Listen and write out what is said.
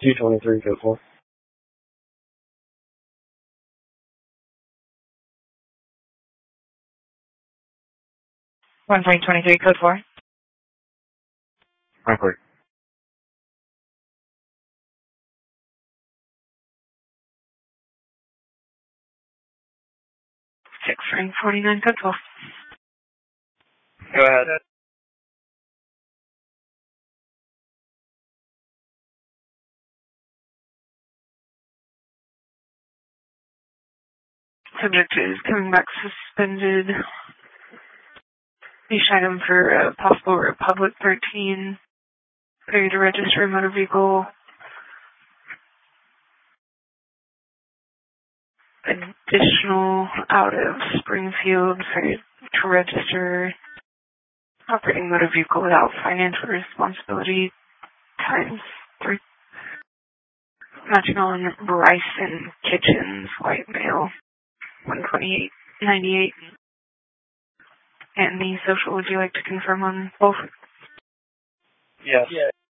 223, code 4. 1323, code 4. Frankfurt. 649, code 12. Go ahead. Subject is coming back suspended. Each item for possible Republic 13. Failure to register a motor vehicle. Additional out of Springfield. Failure to register operating motor vehicle without financial responsibility times 3. Matching on Bryson Kitchens, white male, 128.98. And the social, would you like to confirm on both? Yes.